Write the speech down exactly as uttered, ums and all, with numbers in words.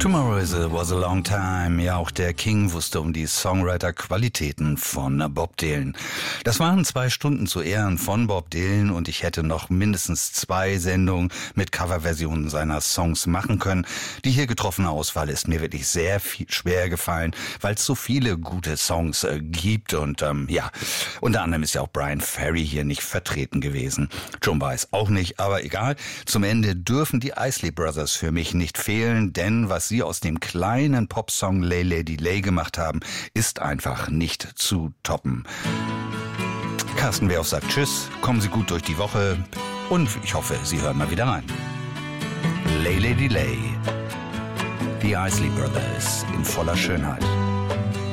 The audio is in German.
Tomorrow is a, was a long time. Ja, auch der King wusste um die Songwriter-Qualitäten von Bob Dylan. Das waren zwei Stunden zu Ehren von Bob Dylan und ich hätte noch mindestens zwei Sendungen mit Coverversionen seiner Songs machen können. Die hier getroffene Auswahl ist mir wirklich sehr viel schwer gefallen, weil es so viele gute Songs äh, gibt und ähm, ja, unter anderem ist ja auch Bryan Ferry hier nicht vertreten gewesen. Joan Baez auch nicht, aber egal. Zum Ende dürfen die Isley Brothers für mich nicht fehlen, denn was sie aus dem kleinen Popsong Lay Lady Lay gemacht haben, ist einfach nicht zu toppen. Carsten Wehrhoff sagt Tschüss, kommen Sie gut durch die Woche und ich hoffe, Sie hören mal wieder rein. Lay Lady Lay, die Isley Brothers in voller Schönheit.